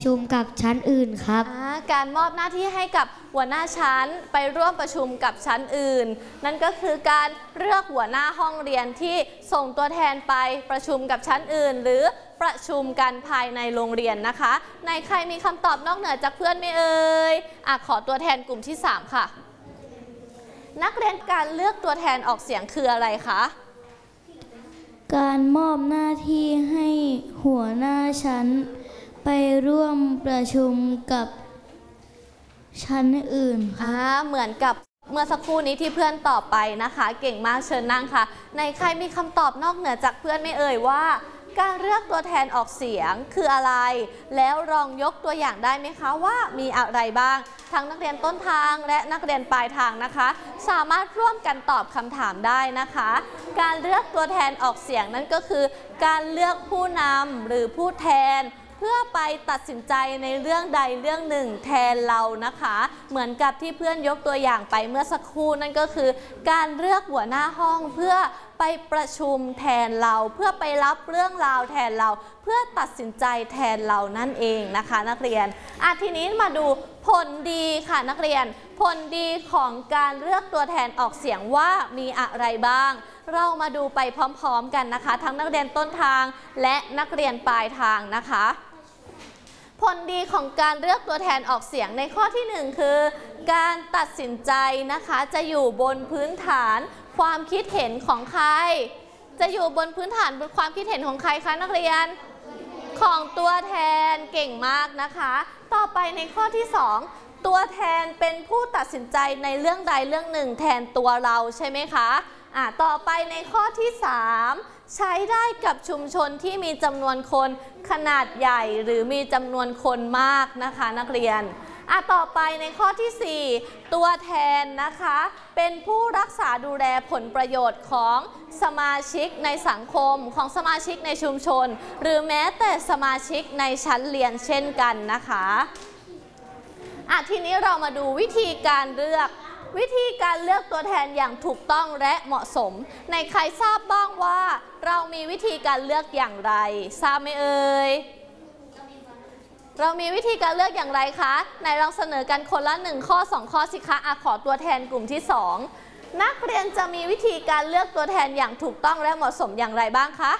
ชุมกับชั้นอื่นครับการมอบหน้าที่ให้กับหัวหน้าชั้นไปร่วมประชุมกับชั้นอื่นนั่นก็คือการเลือกหัวหน้าห้องเรียนที่ส่งตัวแทนไปประชุมกับชั้นอื่นหรือประชุมกันภายในโรงเรียนนะคะในใครมีคำตอบนอกเหนือจากเพื่อนไหมเอ่ยขอตัวแทนกลุ่มที่3ค่ะนักเรียนการเลือกตัวแทนออกเสียงคืออะไรคะการมอบหน้าที่ให้หัวหน้าชั้นไปร่วมประชุมกับชั้นอื่นเหมือนกับเมื่อสักครู่นี้ที่เพื่อนตอบไปนะคะเก่งมากเชิญนั่งค่ะในใครมีคำตอบนอกเหนือจากเพื่อนไม่เอ่ยว่าการเลือกตัวแทนออกเสียงคืออะไรแล้วลองยกตัวอย่างได้ไหมคะว่ามีอะไรบ้างทั้งนักเรียนต้นทางและนักเรียนปลายทางนะคะสามารถร่วมกันตอบคำถามได้นะคะการเลือกตัวแทนออกเสียงนั่นก็คือการเลือกผู้นำหรือผู้แทนเพื่อไปตัดสินใจในเรื่องใดเรื่องหนึ่งแทนเรานะคะเหมือนกับที่เพื่อนยกตัวอย่างไปเมื่อสักครู่นั่นก็คือการเลือกหัวหน้าห้องเพื่อไปประชุมแทนเราเพื่อไปรับเรื่องราวแทนเราเพื่อตัดสินใจแทนเรานั่นเองนะคะนักเรียนทีนี้มาดูผลดีค่ะนักเรียนผลดีของการเลือกตัวแทนออกเสียงว่ามีอะไรบ้างเรามาดูไปพร้อมๆกันนะคะทั้งนักเรียนต้นทางและนักเรียนปลายทางนะคะผลดีของการเลือกตัวแทนออกเสียงในข้อที่1คือการตัดสินใจนะคะจะอยู่บนพื้นฐานความคิดเห็นของใครจะอยู่บนพื้นฐานความคิดเห็นของใครคะนักเรียนของตัวแทนเก่งมากนะคะต่อไปในข้อที่2ตัวแทนเป็นผู้ตัดสินใจในเรื่องใดเรื่องหนึ่งแทนตัวเราใช่ไหมคะต่อไปในข้อที่3ใช้ได้กับชุมชนที่มีจำนวนคนขนาดใหญ่หรือมีจำนวนคนมากนะคะนักเรียนต่อไปในข้อที่4ตัวแทนนะคะเป็นผู้รักษาดูแลผลประโยชน์ของสมาชิกในสังคมของสมาชิกในชุมชนหรือแม้แต่สมาชิกในชั้นเรียนเช่นกันนะคะทีนี้เรามาดูวิธีการเลือกตัวแทนอย่างถูกต้องและเหมาะสมในใครทราบบ้างว่าเรามีวิธีการเลือกอย่างไรทราบไหมเอ่ยเรามีวิธีการเลือกอย่างไรคะไหนลองเสนอกันคนละ1ข้อ2ข้อสิคะขอตัวแทนกลุ่มที่2นักเรียนจะมีวิธีการเลือกตัวแทนอย่างถูกต้องและเหมาะสมอย่างไรบ้างคะ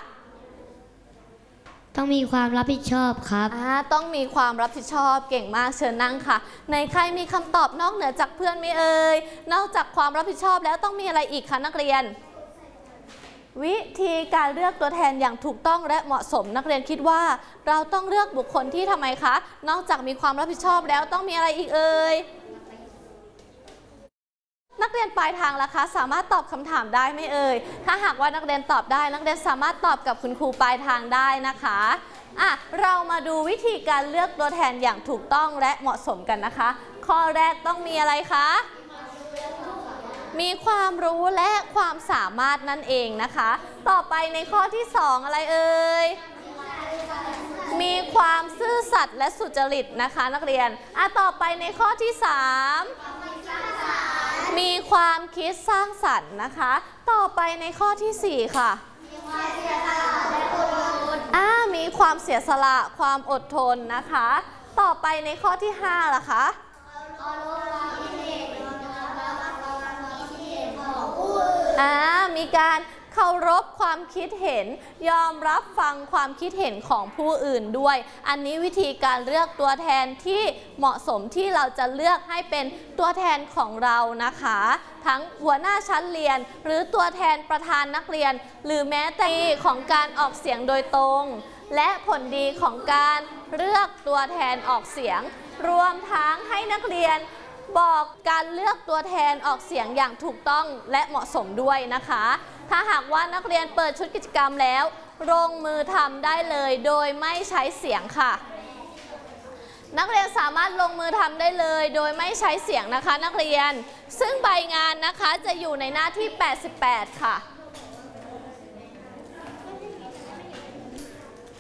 ต้องมีความรับผิดชอบครับต้องมีความรับผิดชอบเก่งมากเชิญนั่งค่ะในใครมีคำตอบนอกเหนือจากเพื่อนไหมเอ่ยนอกจากความรับผิดชอบแล้วต้องมีอะไรอีกคะนักเรียนวิธีการเลือกตัวแทนอย่างถูกต้องและเหมาะสมนักเรียนคิดว่าเราต้องเลือกบุคคลที่ทำไมคะนอกจากมีความรับผิดชอบแล้วต้องมีอะไรอีกเอ่ยนักเรียนปลายทางล่ะคะสามารถตอบคำถามได้ไหมเอ่ยถ้าหากว่านักเรียนตอบได้นักเรียนสามารถตอบกับคุณครูปลายทางได้นะคะเรามาดูวิธีการเลือกตัวแทนอย่างถูกต้องและเหมาะสมกันนะคะข้อแรกต้องมีอะไรคะมีความรู้และความสามารถนั่นเองนะคะต่อไปในข้อที่2อะไรเอ่ยมีความซื่อสัตย์และสุจริตนะคะนักเรียนต่อไปในข้อที่3มีความคิดสร้างสรรค์นะคะต่อไปในข้อที่4ค่ะมีความเสียสละความอดทนนะคะต่อไปในข้อที่5ล่ะคะมีการเคารพความคิดเห็นยอมรับฟังความคิดเห็นของผู้อื่นด้วยอันนี้วิธีการเลือกตัวแทนที่เหมาะสมที่เราจะเลือกให้เป็นตัวแทนของเรานะคะทั้งหัวหน้าชั้นเรียนหรือตัวแทนประธานนักเรียนหรือแม้แต่ของการออกเสียงโดยตรงและผลดีของการเลือกตัวแทนออกเสียงรวมทั้งให้นักเรียนบอกการเลือกตัวแทนออกเสียงอย่างถูกต้องและเหมาะสมด้วยนะคะถ้าหากว่านักเรียนเปิดชุดกิจกรรมแล้วลงมือทำได้เลยโดยไม่ใช้เสียงค่ะนักเรียนสามารถลงมือทำได้เลยโดยไม่ใช้เสียงนะคะนักเรียนซึ่งใบงานนะคะจะอยู่ในหน้าที่88ค่ะ